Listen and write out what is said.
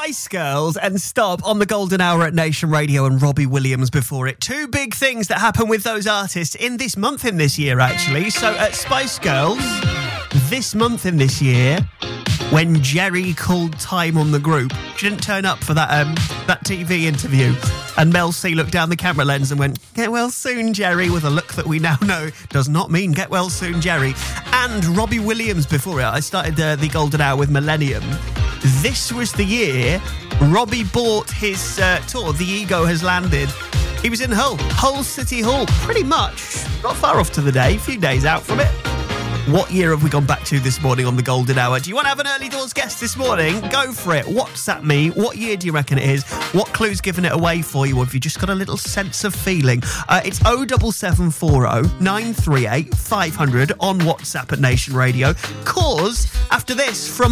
Spice Girls and Stop on the Golden Hour at Nation Radio, and Robbie Williams before it. Two big things that happen with those artists in this month, in this year, actually. So at Spice Girls, this month in this year, when Jerry called time on the group, she didn't turn up for that TV interview. And Mel C looked down the camera lens and went, "Get well soon, Jerry," with a look that we now know does not mean get well soon, Jerry. And Robbie Williams before it. I started the Golden Hour with Millennium. This was the year Robbie bought his tour, The Ego Has Landed. He was in Hull City Hall, pretty much. Not far off to the day, a few days out from it. What year have we gone back to this morning on the Golden Hour? Do you want to have an early doors guest this morning? Go for it. WhatsApp me. What year do you reckon it is? What clue's given it away for you? Or have you just got a little sense of feeling? It's 07740 938 500 on WhatsApp at Nation Radio. 'Cause after this, from